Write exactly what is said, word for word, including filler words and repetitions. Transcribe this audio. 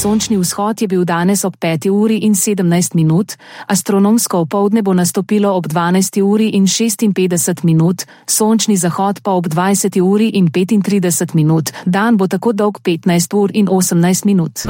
Sončni vzhod je bil danes ob peti uri in sedemnajst minut, astronomsko opoldne bo nastopilo ob dvanajsti uri in šestinpetdeset minut, sončni zahod pa ob dvajseti uri in petintrideset minut, dan bo tako dolg petnajst ur in osemnajst minut.